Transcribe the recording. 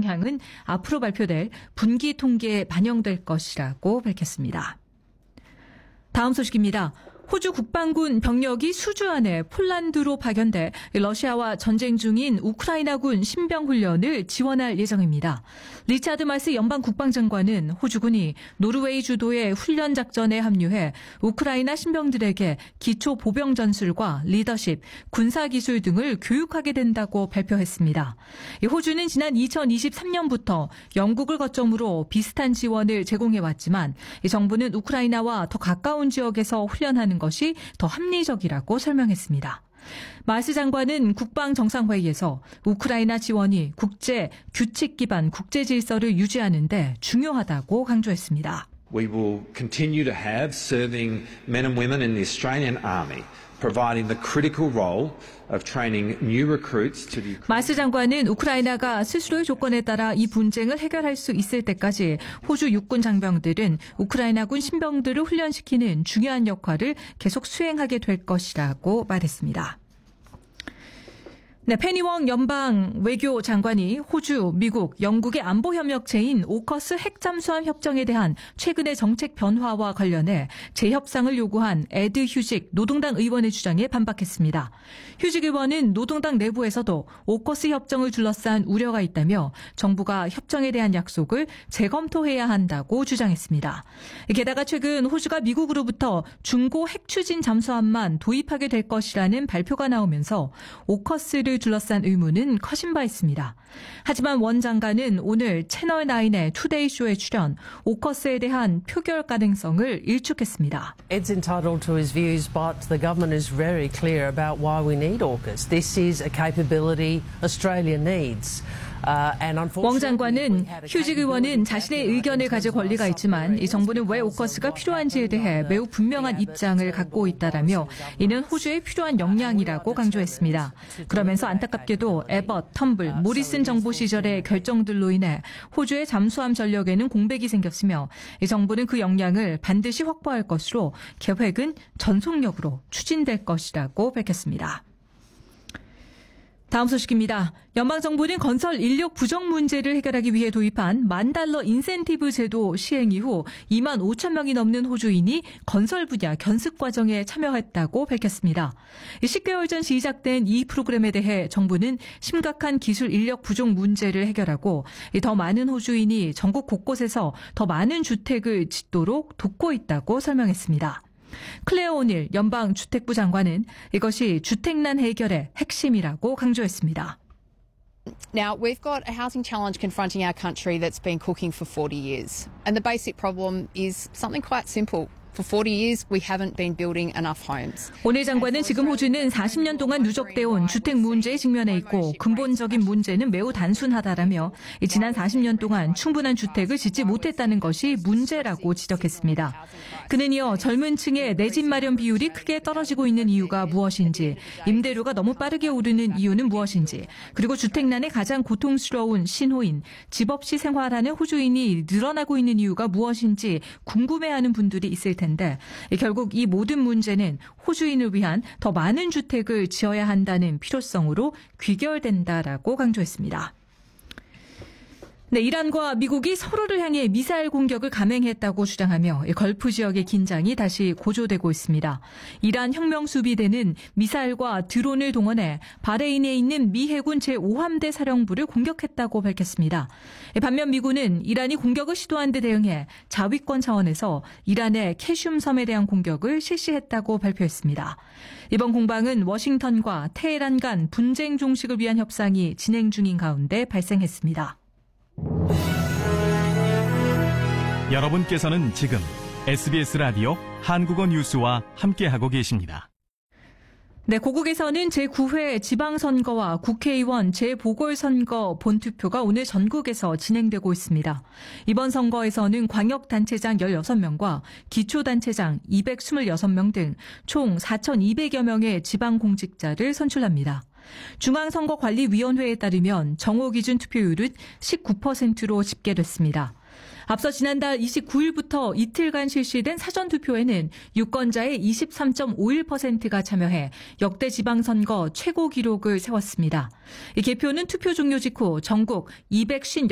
성향은 앞으로 발표될 분기 통계에 반영될 것이라고 밝혔습니다. 다음 소식입니다. 호주 국방군 병력이 수주 안에 폴란드로 파견돼 러시아와 전쟁 중인 우크라이나군 신병 훈련을 지원할 예정입니다. 리차드 마스 연방 국방장관은 호주군이 노르웨이 주도의 훈련 작전에 합류해 우크라이나 신병들에게 기초 보병 전술과 리더십, 군사 기술 등을 교육하게 된다고 발표했습니다. 호주는 지난 2023년부터 영국을 거점으로 비슷한 지원을 제공해왔지만 정부는 우크라이나와 더 가까운 지역에서 훈련하는 것이 더 합리적이라고 설명했습니다. 마스 장관은 국방정상회의에서 우크라이나 지원이 국제 규칙 기반 국제 질서를 유지하는 데 중요하다고 강조했습니다. We will continue to have serving men and women in the Australian Army. providing the critical role of training new recruits to the 마스 장관은 우크라이나가 스스로의 조건에 따라 이 분쟁을 해결할 수 있을 때까지 호주 육군 장병들은 우크라이나군 신병들을 훈련시키는 중요한 역할을 계속 수행하게 될 것이라고 말했습니다. 네, 페니웡 연방 외교 장관이 호주, 미국, 영국의 안보 협력체인 오커스 핵 잠수함 협정에 대한 최근의 정책 변화와 관련해 재협상을 요구한 에드 휴직 노동당 의원의 주장에 반박했습니다. 휴직 의원은 노동당 내부에서도 오커스 협정을 둘러싼 우려가 있다며 정부가 협정에 대한 약속을 재검토해야 한다고 주장했습니다. 게다가 최근 호주가 미국으로부터 중고 핵 추진 잠수함만 도입하게 될 것이라는 발표가 나오면서 오커스를 둘러싼 의문은 커진 바 있습니다. 하지만 원 장관은 오늘 채널9의 투데이쇼에 출연 오커스에 대한 표결 가능성을 일축했습니다. Ed's entitled to his views, but the government is very clear about why we need AUKUS. This is a capability Australia needs. 웡 장관은 휴직 의원은 자신의 의견을 가질 권리가 있지만 이 정부는 왜 오커스가 필요한지에 대해 매우 분명한 입장을 갖고 있다라며 이는 호주에 필요한 역량이라고 강조했습니다. 그러면서 안타깝게도 에벗, 텀블, 모리슨 정부 시절의 결정들로 인해 호주의 잠수함 전력에는 공백이 생겼으며 이 정부는 그 역량을 반드시 확보할 것으로 계획은 전속력으로 추진될 것이라고 밝혔습니다. 다음 소식입니다. 연방정부는 건설 인력 부족 문제를 해결하기 위해 도입한 $10,000 인센티브 제도 시행 이후 2만 5천 명이 넘는 호주인이 건설 분야 견습 과정에 참여했다고 밝혔습니다. 10개월 전 시작된 이 프로그램에 대해 정부는 심각한 기술 인력 부족 문제를 해결하고 더 많은 호주인이 전국 곳곳에서 더 많은 주택을 짓도록 돕고 있다고 설명했습니다. 클레어 오닐 연방주택부 장관은 이것이 주택난 해결의 핵심이라고 강조했습니다. Now, we've got a housing challenge confronting our country that's been cooking for 40 years. And the basic problem is something quite simple. For 40 years, we haven't been building enough homes. 오늘 장관은 지금 호주는 40년 동안 누적되어 온 주택 문제에 직면해 있고 근본적인 문제는 매우 단순하다라며 지난 40년 동안 충분한 주택을 짓지 못했다는 것이 문제라고 지적했습니다. 그는 이어 젊은 층의 내 집 마련 비율이 크게 떨어지고 있는 이유가 무엇인지, 임대료가 너무 빠르게 오르는 이유는 무엇인지, 그리고 주택난의 가장 고통스러운 신호인, 집 없이 생활하는 호주인이 늘어나고 있는 이유가 무엇인지 궁금해하는 분들이 있을 텐데 결국 이 모든 문제는 호주인을 위한 더 많은 주택을 지어야 한다는 필요성으로 귀결된다라고 강조했습니다. 네, 이란과 미국이 서로를 향해 미사일 공격을 감행했다고 주장하며 걸프 지역의 긴장이 다시 고조되고 있습니다. 이란 혁명수비대는 미사일과 드론을 동원해 바레인에 있는 미 해군 제5함대 사령부를 공격했다고 밝혔습니다. 반면 미군은 이란이 공격을 시도한 데 대응해 자위권 차원에서 이란의 캐슘 섬에 대한 공격을 실시했다고 발표했습니다. 이번 공방은 워싱턴과 테헤란 간 분쟁 종식을 위한 협상이 진행 중인 가운데 발생했습니다. 여러분께서는 지금 SBS 라디오 한국어 뉴스와 함께하고 계십니다. 네, 고국에서는 제9회 지방선거와 국회의원 재보궐선거 본투표가 오늘 전국에서 진행되고 있습니다. 이번 선거에서는 광역단체장 16명과 기초단체장 226명 등 총 4,200여 명의 지방공직자를 선출합니다. 중앙선거관리위원회에 따르면 정오 기준 투표율은 19%로 집계됐습니다. 앞서 지난달 29일부터 이틀간 실시된 사전투표에는 유권자의 23.51%가 참여해 역대 지방선거 최고 기록을 세웠습니다. 이 개표는 투표 종료 직후 전국 250